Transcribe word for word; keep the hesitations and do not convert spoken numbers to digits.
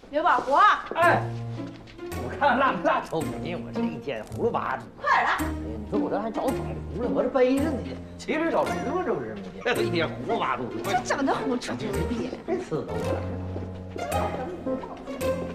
刘把活。 哎，我看那么大聪明，我这一天葫芦巴子。 快点来！ 哎呀，你说我这还找找葫芦，我这背着呢，骑驴找石头，这不是吗？这一天葫芦巴肚子。 这整的胡扯逼！ 别呲着我。